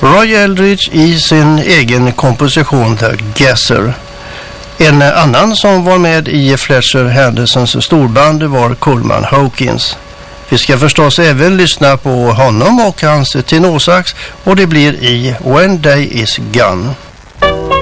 Roy Eldridge i sin egen komposition The Gasser. En annan som var med i Fletcher Hendersons storband var Coleman Hawkins. Vi ska förstås även lyssna på honom och hans tenorsax, och det blir i When Day Is Gone.